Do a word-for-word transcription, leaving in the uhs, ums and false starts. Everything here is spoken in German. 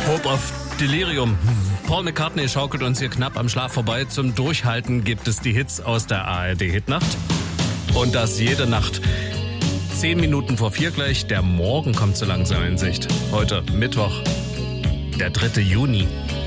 Hope of Delirium. Paul McCartney schaukelt uns hier knapp am Schlaf vorbei. Zum Durchhalten gibt es die Hits aus der A R D-Hitnacht. Und das jede Nacht. Zehn Minuten vor vier gleich. Der Morgen kommt so langsam in Sicht. Heute Mittwoch, der dritte Juni.